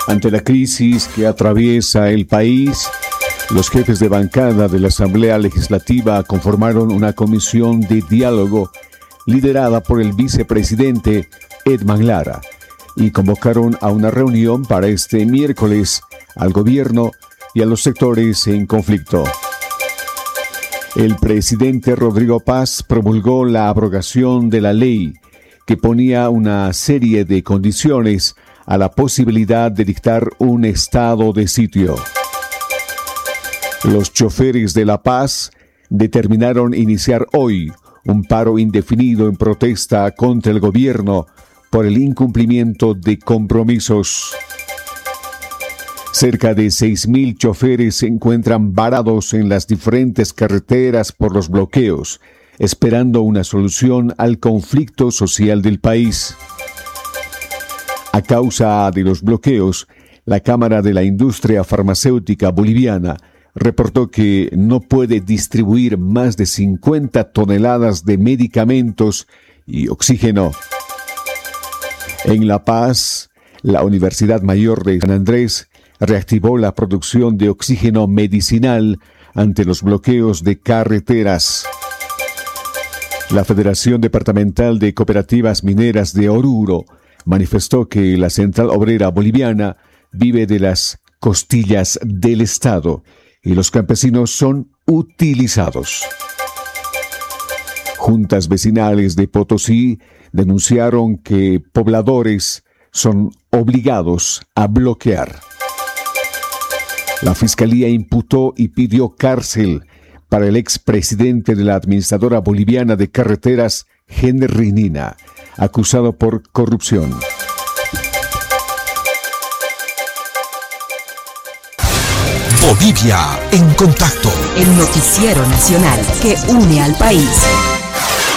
Ante la crisis que atraviesa el país, los jefes de bancada de la Asamblea Legislativa conformaron una comisión de diálogo liderada por el vicepresidente Edman Lara y convocaron a una reunión para este miércoles al gobierno y a los sectores en conflicto. El presidente Rodrigo Paz promulgó la abrogación de la ley que ponía una serie de condiciones a la posibilidad de dictar un estado de sitio. Los choferes de La Paz determinaron iniciar hoy un paro indefinido en protesta contra el gobierno por el incumplimiento de compromisos. Cerca de 6.000 choferes se encuentran varados en las diferentes carreteras por los bloqueos, esperando una solución al conflicto social del país. A causa de los bloqueos, la Cámara de la Industria Farmacéutica Boliviana reportó que no puede distribuir más de 50 toneladas de medicamentos y oxígeno. En La Paz, la Universidad Mayor de San Andrés reactivó la producción de oxígeno medicinal ante los bloqueos de carreteras. La Federación Departamental de Cooperativas Mineras de Oruro manifestó que la Central Obrera Boliviana vive de las costillas del Estado y los campesinos son utilizados. Juntas vecinales de Potosí denunciaron que pobladores son obligados a bloquear. La Fiscalía imputó y pidió cárcel para el expresidente de la Administradora Boliviana de Carreteras, Henry Nina, acusado por corrupción. Bolivia en contacto. El noticiero nacional que une al país.